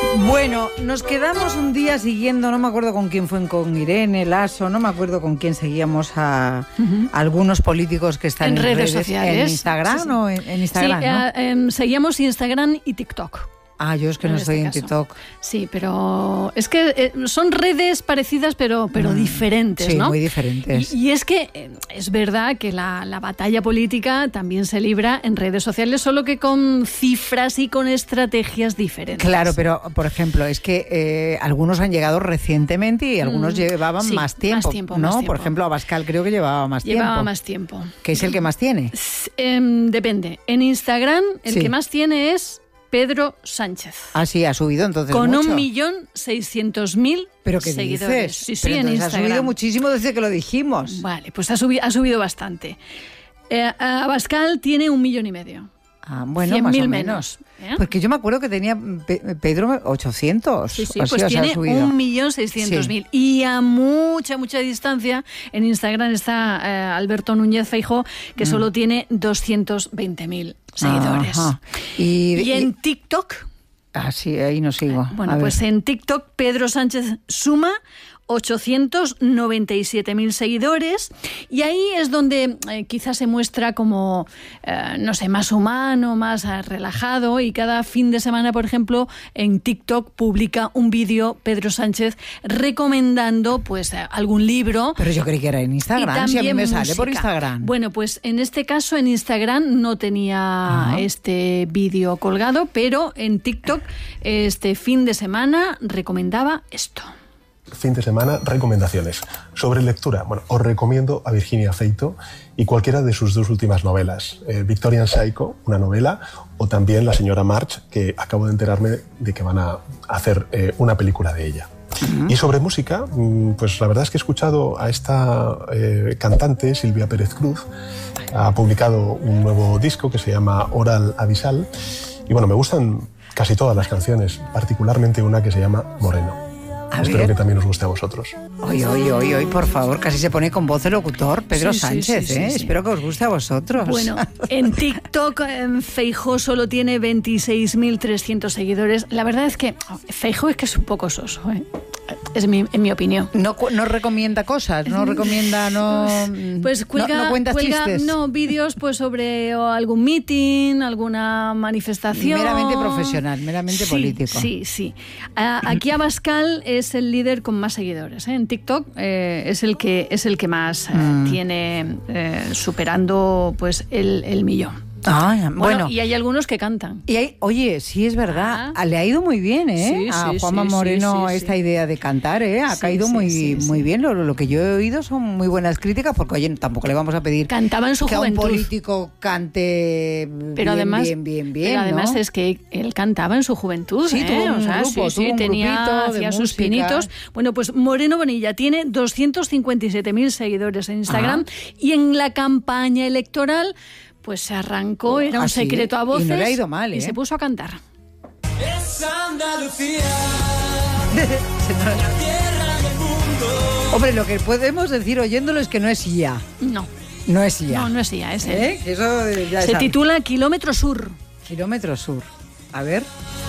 Bueno, nos quedamos un día siguiendo, no me acuerdo con quién fue, con Irene Lasso, no me acuerdo con quién seguíamos a algunos políticos que están en redes sociales. ¿En Instagram o en Instagram? Sí, ¿no? Seguíamos Instagram y TikTok. Ah, yo es que no estoy en TikTok. Sí, pero es que son redes parecidas, pero diferentes, sí, ¿no? Sí, muy diferentes. Y es que es verdad que la batalla política también se libra en redes sociales, solo que con cifras y con estrategias diferentes. Claro, pero, por ejemplo, es que algunos han llegado recientemente y algunos llevaban más tiempo, ¿no? Por ejemplo, Abascal creo que llevaba más tiempo. Llevaba más tiempo. ¿Qué es el que más tiene? Depende. En Instagram, el que más tiene es Pedro Sánchez. Ah, sí, ha subido entonces con mucho. 1.600.000 ¿Pero qué seguidores. dices? Sí, en Instagram. Ha subido muchísimo desde que lo dijimos. Vale, pues ha subido bastante. Abascal tiene 1,5 millones. Ah, bueno, más o menos. Porque yo me acuerdo que tenía Pedro 800. Sí, pues tiene 1.600.000. Sí. Y a mucha distancia, en Instagram está Alberto Núñez Feijóo, que solo tiene 220.000 seguidores. Y en TikTok... Ah, sí, ahí no sigo. Bueno, pues en TikTok Pedro Sánchez suma 897.000 seguidores y ahí es donde quizás se muestra como, no sé, más humano, más relajado, y cada fin de semana, por ejemplo, en TikTok publica un vídeo Pedro Sánchez recomendando pues algún libro. Pero yo creí que era en Instagram, si a mí me sale por Instagram. Bueno, pues en este caso en Instagram no tenía este vídeo colgado, pero en TikTok este fin de semana recomendaba esto. Fin de semana, recomendaciones. Sobre lectura, bueno, os recomiendo a Virginia Feito y cualquiera de sus 2 últimas novelas. Victorian Psycho, una novela, o también La señora March, que acabo de enterarme de que van a hacer una película de ella. Y sobre música, pues la verdad es que he escuchado a esta cantante, Silvia Pérez Cruz. Ha publicado un nuevo disco que se llama Oral Avisal. Y bueno, me gustan casi todas las canciones, particularmente una que se llama Moreno. Espero que también os guste a vosotros. Oye, por favor, casi se pone con voz de locutor Pedro Sánchez, sí. Espero que os guste a vosotros. Bueno, en TikTok Feijóo solo tiene 26.300 seguidores. La verdad es que Feijóo es un poco soso, es en mi opinión. No recomienda cosas, no recomienda, pues cuelga, no cuenta chistes. No, vídeos pues sobre algún meeting, alguna manifestación. Meramente profesional, meramente político. Sí. Aquí Abascal es el líder con más seguidores. En TikTok es el que más tiene, superando pues el millón. Bueno, y hay algunos que cantan. Oye, sí es verdad, le ha ido muy bien, a Juanma Moreno esta idea de cantar, ha caído muy bien. Lo que yo he oído son muy buenas críticas, porque oye, tampoco le vamos a pedir Cantaba en su que juventud. A un político cante bien. Pero además es que él cantaba en su juventud, tuvo un grupo, hacía sus pinitos. Bueno, pues Moreno Bonilla tiene 257.000 seguidores en Instagram y en la campaña electoral pues se arrancó, era un secreto a voces. Y no le ha ido mal, y se puso a cantar. Es Andalucía, la tierra del mundo. Hombre, lo que podemos decir oyéndolo es que no es IA. No. No es IA. No es IA, es él. Eso ya se titula Kilómetro Sur. Kilómetro Sur. A ver.